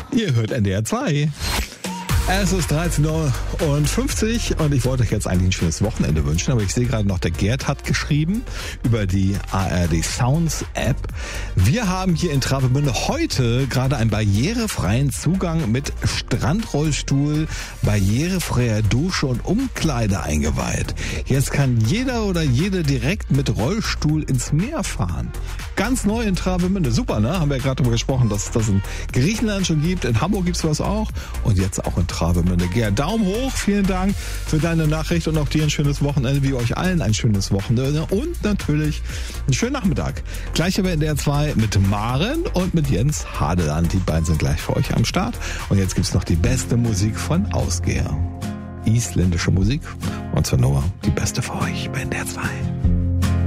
Ihr hört NDR 2. Es ist 13:50 Uhr und ich wollte euch jetzt eigentlich ein schönes Wochenende wünschen, aber ich sehe gerade noch, der Gerd hat geschrieben über die ARD Sounds App. Wir haben hier in Travemünde heute gerade einen barrierefreien Zugang mit Strandrollstuhl, barrierefreier Dusche und Umkleide eingeweiht. Jetzt kann jeder oder jede direkt mit Rollstuhl ins Meer fahren. Ganz neu in Travemünde. Super, ne? Haben wir ja gerade darüber gesprochen, dass es das in Griechenland schon gibt. In Hamburg gibt's was auch. Und jetzt auch in Travemünde. Gerd, Daumen hoch. Vielen Dank für deine Nachricht und auch dir ein schönes Wochenende. Wie euch allen ein schönes Wochenende. Und natürlich einen schönen Nachmittag. Gleich aber in der 2 mit Maren und mit Jens Hadeland. Die beiden sind gleich für euch am Start. Und jetzt gibt's noch die beste Musik von Ausgeher. Isländische Musik. Und zur Nummer die beste für euch bei der 2.